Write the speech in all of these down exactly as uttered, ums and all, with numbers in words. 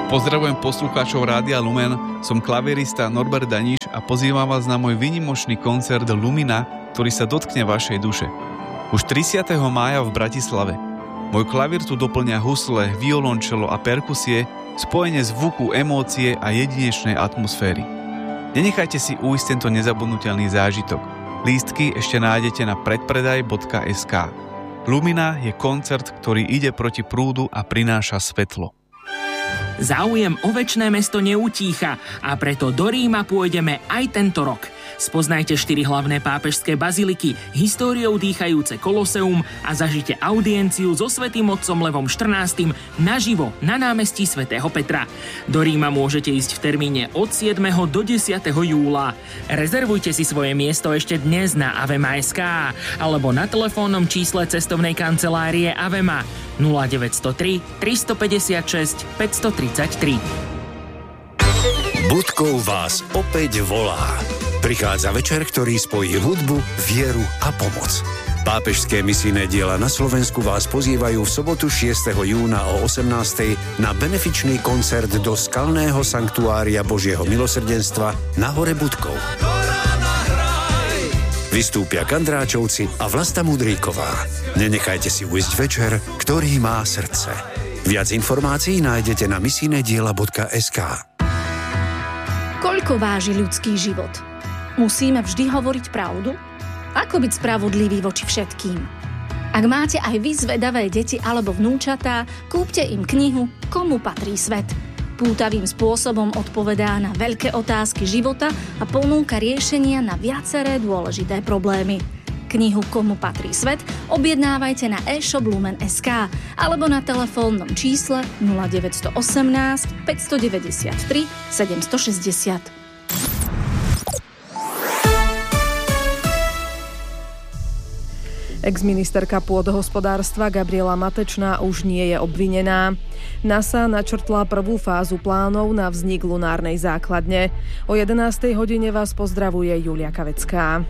Pozdravujem poslucháčov Rádia Lumen, som klavierista Norbert Daniš a pozývam vás na môj výnimočný koncert Lumina, ktorý sa dotkne vašej duše. Už tridsiateho mája v Bratislave. Môj klavír tu doplňa husle, violončelo a perkusie, spojenie zvuku, emócie a jedinečnej atmosféry. Nenechajte si ujsť tento nezabudnutelný zážitok. Lístky ešte nájdete na predpredaj bodka es ká. Lumina je koncert, ktorý ide proti prúdu a prináša svetlo. Záujem o večné mesto neutícha a preto do Ríma pôjdeme aj tento rok. Spoznajte štyri hlavné pápežské baziliky, históriou dýchajúce Koloseum a zažite audienciu so svätým otcom Levom štrnástym naživo na námestí svätého Petra. Do Ríma môžete ísť v termíne od siedmeho do desiateho júla. Rezervujte si svoje miesto ešte dnes na avema bodka es ká alebo na telefónnom čísle cestovnej kancelárie Avema nula deväť nula tri, tristopäťdesiatšesť, päťstotridsaťtri. Budkov vás opäť volá. Prichádza večer, ktorý spojí hudbu, vieru a pomoc. Pápežské misijné diela na Slovensku vás pozývajú v sobotu šiesteho júna o osemnástej na benefičný koncert do skalného sanktuária Božieho milosrdenstva na hore Budkov. Vystúpia Kandráčovci a Vlasta Mudríková. Nenechajte si ujsť večer, ktorý má srdce. Viac informácií nájdete na misijné diela bodka es ká. Koľko váži ľudský život? Musíme vždy hovoriť pravdu? Ako byť spravodlivý voči všetkým? Ak máte aj vy zvedavé deti alebo vnúčatá, kúpte im knihu Komu patrí svet. Pútavým spôsobom odpovedá na veľké otázky života a ponúka riešenia na viaceré dôležité problémy. Knihu Komu patrí svet objednávajte na e-shop lumen bodka es ká alebo na telefónnom čísle nula deväť jedna osem, päť deväť tri, sedem šesť nula. Ex-ministerka pôdohospodárstva Gabriela Matečná už nie je obvinená. NASA načrtla prvú fázu plánov na vznik lunárnej základne. O jedenástej hodine vás pozdravuje Julia Kavecká.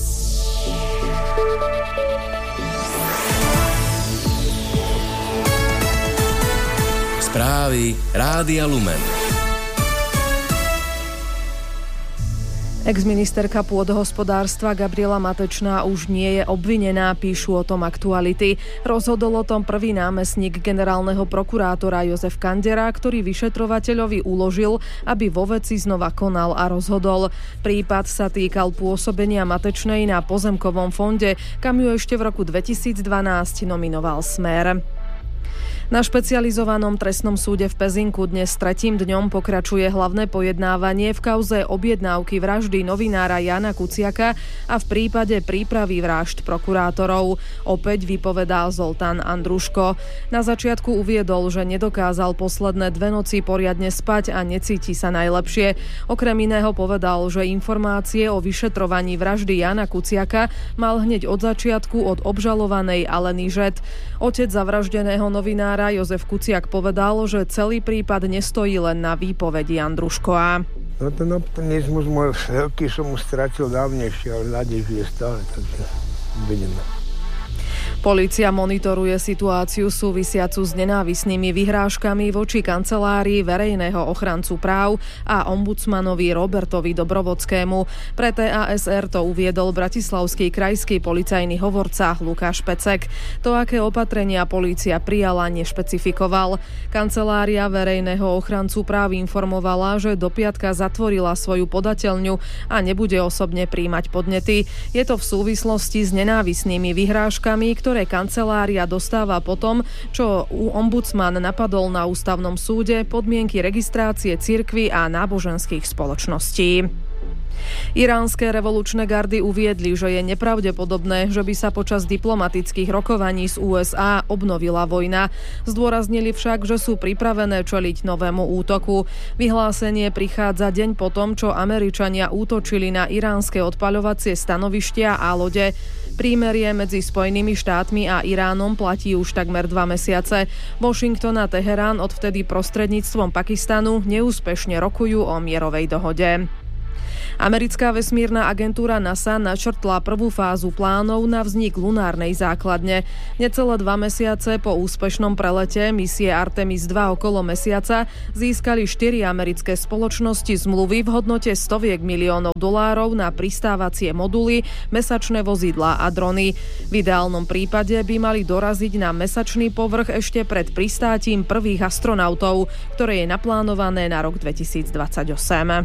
Správy Rádia Lumen. Ex-ministerka pôdohospodárstva Gabriela Matečná už nie je obvinená, píšu o tom Aktuality. Rozhodol o tom prvý námestník generálneho prokurátora Jozef Kandera, ktorý vyšetrovateľovi uložil, aby vo veci znova konal a rozhodol. Prípad sa týkal pôsobenia Matečnej na pozemkovom fonde, kam ju ešte v roku dvetisícdvanásť nominoval Smer. Na špecializovanom trestnom súde v Pezinku dnes tretím dňom pokračuje hlavné pojednávanie v kauze objednávky vraždy novinára Jána Kuciaka a v prípade prípravy vražd prokurátorov. Opäť vypovedá Zoltán Andruško. Na začiatku uviedol, že nedokázal posledné dve noci poriadne spať a necíti sa najlepšie. Okrem iného povedal, že informácie o vyšetrovaní vraždy Jána Kuciaka mal hneď od začiatku od obžalovanej Aleny Žet. Otec zavraždeného novinára Jozef Kuciak povedal, že celý prípad nestojí len na výpovedi Andruškoa. No ten optimizmus môj veľký som už stratil dávnejšie, ale nádej žije stále, takže vidíme. Polícia monitoruje situáciu súvisiacu s nenávisnými vyhrážkami voči kancelárii verejného ochrancu práv a ombudsmanovi Robertovi Dobrovodskému. Pre té á es er to uviedol bratislavský krajský policajný hovorca Lukáš Pecek. To, aké opatrenia polícia prijala, nešpecifikoval. Kancelária verejného ochrancu práv informovala, že do piatka zatvorila svoju podateľňu a nebude osobne prijímať podnety. Je to v súvislosti s nenávisnými vyhrážkami, ktoré kancelária dostáva po tom, čo ombudsman napadol na ústavnom súde podmienky registrácie cirkvi a náboženských spoločností. Iránske revolučné gardy uviedli, že je nepravdepodobné, že by sa počas diplomatických rokovaní z ú es á obnovila vojna. Zdôraznili však, že sú pripravené čeliť novému útoku. Vyhlásenie prichádza deň po tom, čo Američania útočili na iránske odpaľovacie stanovištia a lode. Prímerie medzi Spojenými štátmi a Iránom platí už takmer dva mesiace. Washington a Teherán odvtedy prostredníctvom Pakistanu neúspešne rokujú o mierovej dohode. Americká vesmírna agentúra NASA načrtla prvú fázu plánov na vznik lunárnej základne. Necelé dva mesiace po úspešnom prelete misie Artemis dva okolo mesiaca získali štyri americké spoločnosti zmluvy v hodnote stoviek miliónov dolárov na pristávacie moduly, mesačné vozidlá a drony. V ideálnom prípade by mali doraziť na mesačný povrch ešte pred pristátím prvých astronautov, ktoré je naplánované na rok dvetisícdvadsaťosem.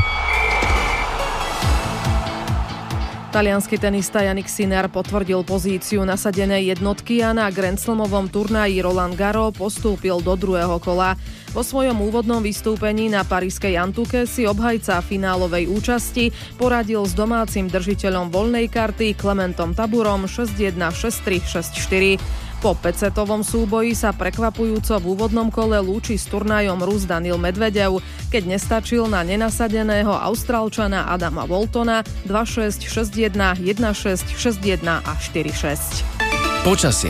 Taliansky tenista Jannik Sinner potvrdil pozíciu nasadenej jednotky a na Grand Slamovom turnaji Roland Garros postúpil do druhého kola. Vo svojom úvodnom vystúpení na parískej Antuke si obhajca finálovej účasti poradil s domácim držiteľom voľnej karty Klementom Taburom šesť jeden, šesť tri, šesť štyri. Po päťsetovom súboji sa prekvapujúco v úvodnom kole lúči s turnajom Rus Daniil Medvedev, keď nestačil na nenasadeného Austrálčana Adama Waltona dva šesť, šesť jeden, jeden šesť, šesť jeden a štyri šesť. Počasie.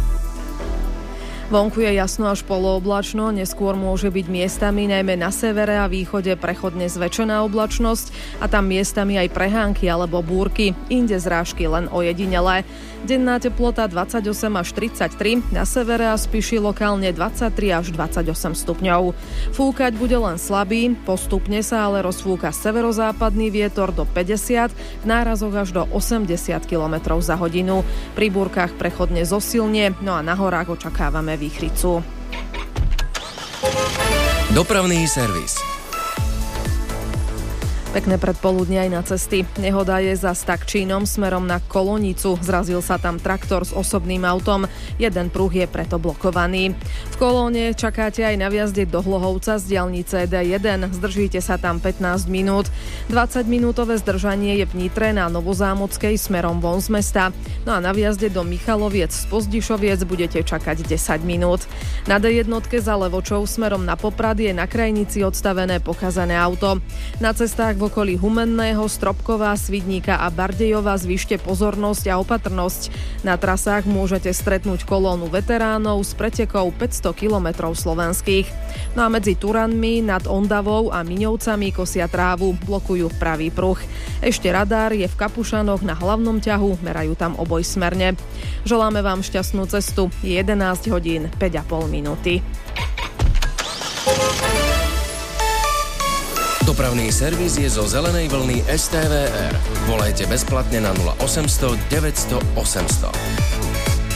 Vonku je jasno až polooblačno, neskôr môže byť miestami najmä na severe a východe prechodne zväčšená oblačnosť a tam miestami aj prehánky alebo búrky, inde zrážky len ojedinelé. Denná teplota dvadsaťosem až tridsaťtri, na severe a Spiši lokálne dvadsaťtri až dvadsaťosem stupňov. Fúkať bude len slabý, postupne sa ale rozfúka severozápadný vietor do päťdesiat, v nárazoch až do osemdesiat kilometrov za hodinu. Pri búrkach prechodne zosilnie, no a na horách očakávame výchricu. Dopravný servis. Pekné predpoludne aj na cesty. Nehoda je za Stakčínom smerom na Kolonicu. Zrazil sa tam traktor s osobným autom. Jeden pruh je preto blokovaný. V Kolóne čakáte aj na vjazde do Hlohovca z diaľnice dé jeden. Zdržíte sa tam pätnásť minút. dvadsaťminútové zdržanie je v Nitre na Novozámockej smerom von z mesta. No a na vjazde do Michaloviec z Pozdišoviec budete čakať desať minút. Na dé jeden za Levočov smerom na Poprad je na krajnici odstavené pokazané auto. Na cestách v okolí Humenného, Stropkova, Svidníka a Bardejova zvýšte pozornosť a opatrnosť. Na trasách môžete stretnúť kolónu veteránov s pretekou päťsto kilometrov slovenských. No a medzi Turanmi, nad Ondavou a Miňovcami kosia trávu, blokujú pravý pruh. Ešte radár je v Kapušanoch na hlavnom ťahu, merajú tam obojsmerne. Želáme vám šťastnú cestu. Je jedenásť hodín päť a pol minúty. Dopravný servis je zo zelenej vlny es té vé er. Volajte bezplatne na nula osemsto deväťsto osemsto.